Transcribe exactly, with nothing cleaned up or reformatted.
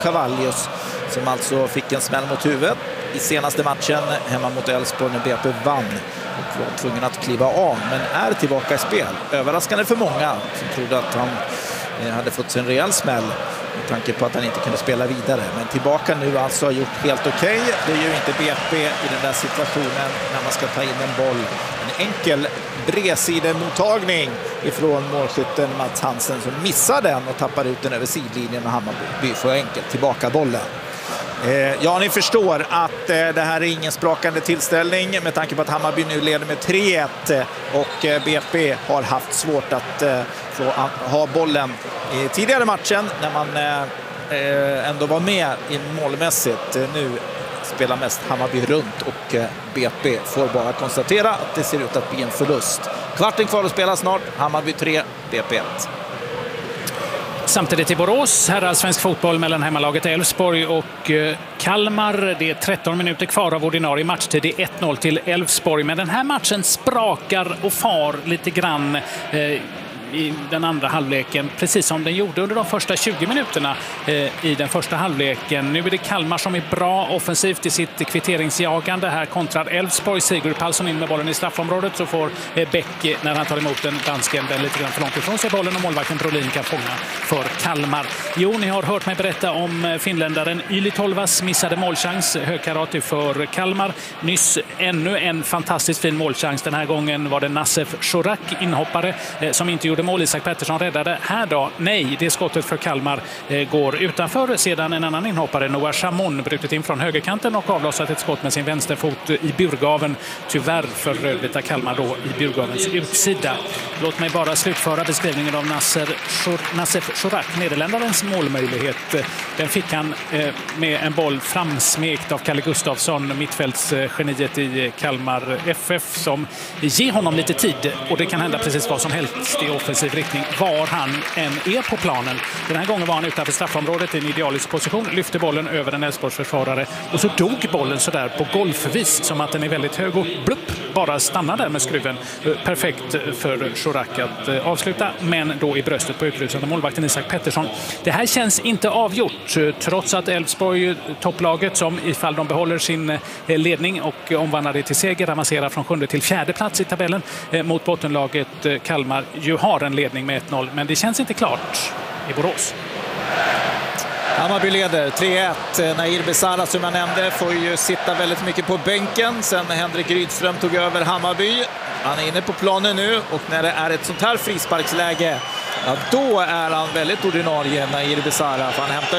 Cavallius som alltså fick en smäll mot huvudet i senaste matchen hemma mot Elfsborg när B P vann och var tvungen att kliva av, men är tillbaka i spel. Överraskande för många som trodde att han hade fått sin rejäl smäll med tanke på att han inte kunde spela vidare. Men tillbaka nu alltså, har gjort helt okej. Okay. Det är ju inte B P i den där situationen när man ska ta in en boll. En enkel bredsidemottagning ifrån målskytten Mats Hansen som missar den och tappar ut den över sidlinjen och Hammarby får enkelt tillbaka bollen. Eh, ja, ni förstår att eh, det här är ingen sprakande tillställning med tanke på att Hammarby nu leder med tre ett och eh, B P har haft svårt att eh, få a- ha bollen i tidigare matchen när man eh, ändå var med i målmässigt. Eh, nu spelar mest Hammarby runt och eh, B P får bara konstatera att det ser ut att bli en förlust. Kvarten kvar att spela snart. Hammarby tre, B P ett. Samtidigt i Borås, här är svensk fotboll mellan hemmalaget Elfsborg och Kalmar. Det är tretton minuter kvar av ordinarie matchtid. Det är ett noll till Elfsborg. Men den här matchen sprakar och far lite grann eh, i den andra halvleken, precis som den gjorde under de första tjugo minuterna eh, i den första halvleken. Nu är det Kalmar som är bra offensivt i sitt kvitteringsjagande. Här kontrar Elfsborg. Sigurd Palsson in med bollen i straffområdet, så får eh, Bäck, när han tar emot den dansken, den lite grann för långt ifrån sig bollen och målvakten Brolin kan fånga för Kalmar. Jo, ni har hört mig berätta om finländaren Yli Tolvas missade målchans, högkarate för Kalmar. Nyss ännu en fantastiskt fin målchans. Den här gången var det Nassef Shorak, inhoppare, eh, som inte gjorde mål. Isak Pettersson räddade. Här då, nej, det skottet för Kalmar eh, går utanför sedan en annan inhoppare, Noah Chamon, brutit in från högerkanten och avlossat ett skott med sin vänsterfot i burgaven. Tyvärr för rödvita Kalmar då i burgavens utsida. Låt mig bara slutföra beskrivningen av Nasser Shor- Nassef Shorak, nederländarens målmöjlighet. Den fick han eh, med en boll framsmekt av Kalle Gustafsson, mittfältsgeniet i Kalmar F F, som ger honom lite tid, och det kan hända precis vad som helst i offensiv riktning var han än är på planen. Den här gången var han utanför straffområdet i en idealisk position, lyfte bollen över en Elfsborgsförsvarare och så dog bollen så där på golfvis, som att den är väldigt hög, och blupp, bara stannar där med skruven. Perfekt för Shorak att avsluta, men då i bröstet på utrusande målvakten Isak Pettersson. Det här känns inte avgjort, trots att Elfsborg, topplaget, som ifall de behåller sin ledning och omvandlar det till seger, avancerar från sjunde till fjärde plats i tabellen mot bottenlaget Kalmar, ju har en ledning med ett noll, men det känns inte klart i Borås. Hammarby leder tre ett. Nair Besara, som jag nämnde, får ju sitta väldigt mycket på bänken sen Henrik Rydström tog över Hammarby. Han är inne på planen nu, och när det är ett sånt här frisparksläge, ja, då är han väldigt ordinarie, Nair Besara, för han hämtar